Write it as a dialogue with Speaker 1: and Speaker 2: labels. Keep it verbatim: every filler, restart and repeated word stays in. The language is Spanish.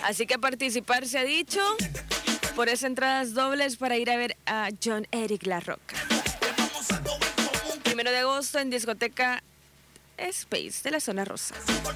Speaker 1: Así que participar se ha dicho por esas entradas dobles para ir a ver a John Eric La Roca. Primero de agosto en discoteca Space de la Zona Rosa.